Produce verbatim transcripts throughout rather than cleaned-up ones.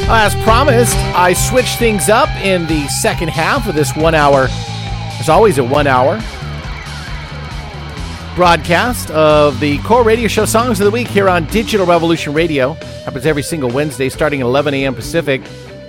As promised, I switched things up in the second half of this one hour. There's always a one hour broadcast of the Core Radio Show Songs of the Week here on Digital Revolution Radio. Happens every single Wednesday starting at eleven a.m. Pacific.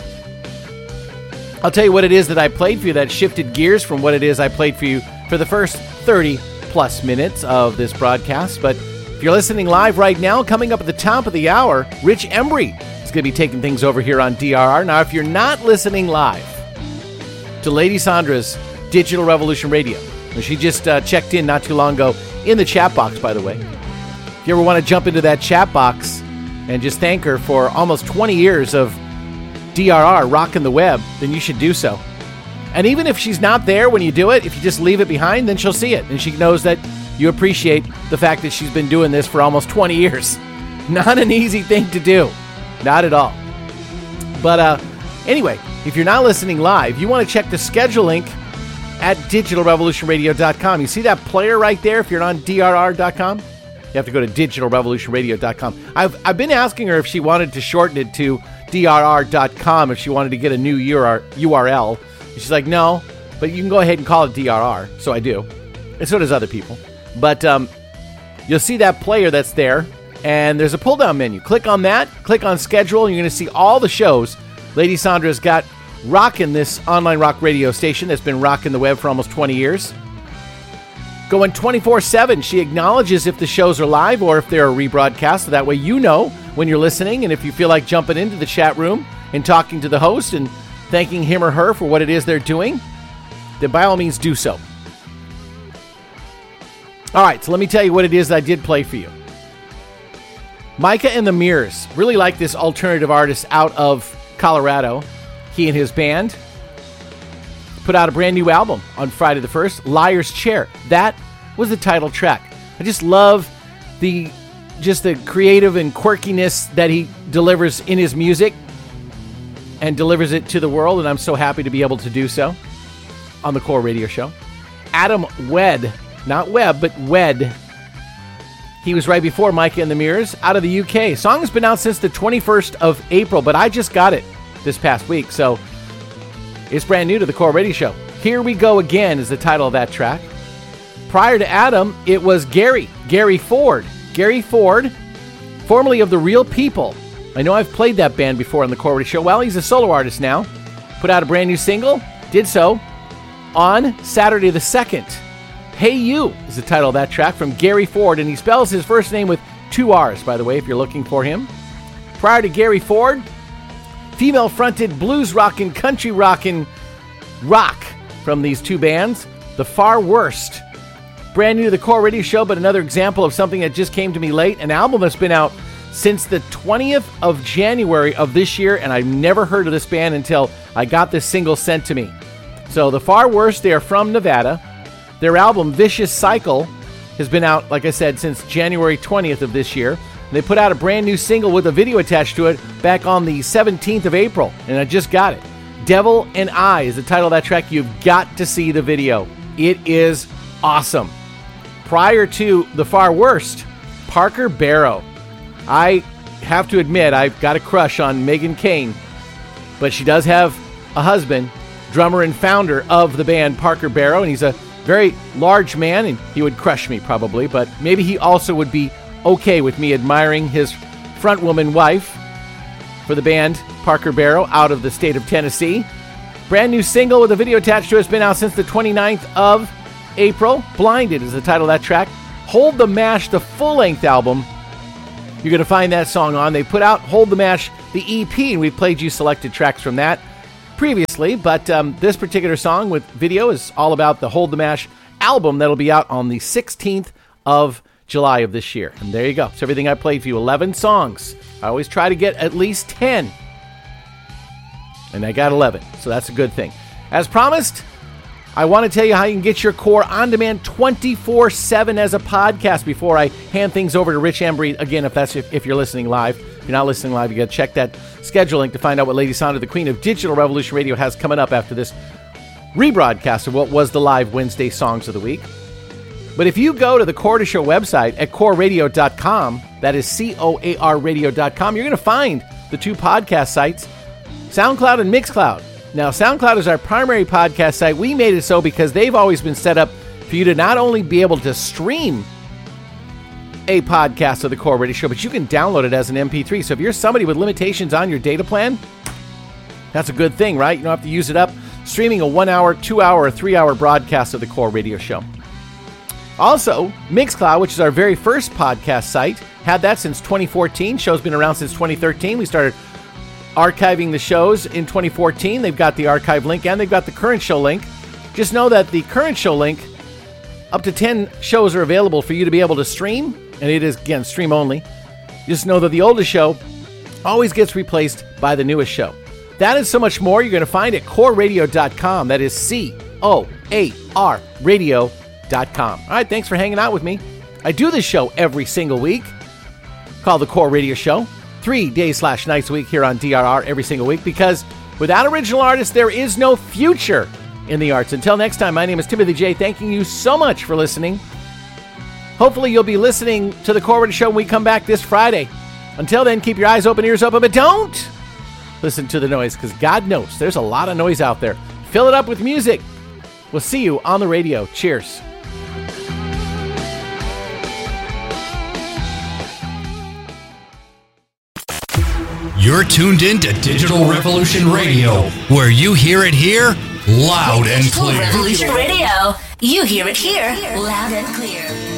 I'll tell you what it is that I played for you that shifted gears from what it is I played for you for the first thirty plus minutes of this broadcast. But if you're listening live right now, coming up at the top of the hour, Rich Embry is going to be taking things over here on D R R. Now, if you're not listening live to Lady Sandra's Digital Revolution Radio, she just uh, checked in not too long ago in the chat box, by the way. If you ever want to jump into that chat box and just thank her for almost twenty years of D R R rocking the web, then you should do so. And even if she's not there when you do it, if you just leave it behind, then she'll see it. And she knows that you appreciate the fact that she's been doing this for almost twenty years. Not an easy thing to do. Not at all. But uh, anyway, if you're not listening live, you want to check the schedule link at digital revolution radio dot com. You see that player right there if you're on D R R dot com? You have to go to digital revolution radio dot com. I've, I've been asking her if she wanted to shorten it to D R R dot com, if she wanted to get a new U R L. She's like, no, but you can go ahead and call it D R R. So I do. And so does other people. But um, you'll see that player that's there, and there's a pull-down menu. Click on that, click on schedule, and you're going to see all the shows Lady Sandra's got rocking this online rock radio station that's been rocking the web for almost twenty years. Going twenty-four seven. She acknowledges if the shows are live or if they're a rebroadcast, so that way you know when you're listening, and if you feel like jumping into the chat room and talking to the host and thanking him or her for what it is they're doing, then by all means do so. All right, so let me tell you what it is that I did play for you. Micah and the Mirrors. Really like this alternative artist out of Colorado. He and his band put out a brand new album on Friday the first, Liar's Chair. That was the title track. I just love the just the creative and quirkiness that he delivers in his music and delivers it to the world, and I'm so happy to be able to do so on the Core Radio Show. Adam Wedd, not Webb, but Wedd. He was right before Micah and the Mirrors out of the U K. Song has been out since the twenty-first of April, but I just got it this past week, so it's brand new to the Core Radio Show. Here We Go Again is the title of that track. Prior to Adam, it was Gary, Gary Ford. Gary Ford, formerly of The Real People. I know I've played that band before on the Core Radio Show. Well, he's a solo artist now. Put out a brand new single, did so on Saturday the second. Hey You is the title of that track from Gary Ford, and he spells his first name with two R's, by the way, if you're looking for him. Prior to Gary Ford, female-fronted blues rockin', country rockin' rock from these two bands, The Far Worst. Brand new to the Core Radio Show, but another example of something that just came to me late. An album that's been out since the twentieth of January of this year, and I've never heard of this band until I got this single sent to me. So The Far Worst, they are from Nevada. Their album, Vicious Cycle, has been out, like I said, since January twentieth of this year. They put out a brand new single with a video attached to it back on the seventeenth of April, and I just got it. Devil and I is the title of that track. You've got to see the video. It is awesome. Prior to The Far Worst, Parker Barrow. I have to admit, I've got a crush on Megan Kane, but she does have a husband, drummer and founder of the band Parker Barrow, and he's a very large man, and he would crush me probably, but maybe he also would be okay with me admiring his frontwoman wife for the band Parker Barrow out of the state of Tennessee. Brand new single with a video attached to it. It's been out since the twenty-ninth of April. Blinded is the title of that track. Hold the Mash, the full-length album. You're going to find that song on. They put out Hold the Mash, the E P, and we've played you selected tracks from that previously, but um, this particular song with video is all about the Hold the Mash album that'll be out on the sixteenth of July of this year. And there you go. It's everything I played for you. eleven songs. I always try to get at least ten. And I got eleven, so that's a good thing. As promised, I want to tell you how you can get your Core on demand twenty-four seven as a podcast before I hand things over to Rich Embry. Again, if that's if, if you're listening live. If you're not listening live, you got to check that schedule link to find out what Lady Sandra, the Queen of Digital Revolution Radio, has coming up after this rebroadcast of what was the live Wednesday Songs of the Week. But if you go to the Core Show website at core radio dot com, that is C O A R radio dot com, you're going to find the two podcast sites SoundCloud and Mixcloud. Now, SoundCloud is our primary podcast site. We made it so because they've always been set up for you to not only be able to stream a podcast of the Core Radio Show, but you can download it as an M P three. So if you're somebody with limitations on your data plan, that's a good thing, right? You don't have to use it up streaming a one-hour, two-hour, or three-hour broadcast of the Core Radio Show. Also, Mixcloud, which is our very first podcast site, had that since twenty fourteen. Show's been around since twenty thirteen. We started archiving the shows in twenty fourteen. They've got the archive link and they've got the current show link. Just know that the current show link, up to ten shows are available for you to be able to stream, and it is, again, stream only. Just know that the oldest show always gets replaced by the newest show. That and so much more you're going to find at core radio dot com. That is C O A R radio dot com. All right, thanks for hanging out with me. I do this show every single week, called The Core Radio Show. Three days slash nights a week here on D R R every single week, because without original artists, there is no future in the arts. Until next time, my name is Timothy J. Thanking you so much for listening. Hopefully you'll be listening to The Core Radio Show when we come back this Friday. Until then, keep your eyes open, ears open, but don't listen to the noise, because God knows there's a lot of noise out there. Fill it up with music. We'll see you on the radio. Cheers. You're tuned in to Digital Revolution Radio, where you hear it here, loud and clear. Digital Revolution Radio. You hear it here, loud and clear.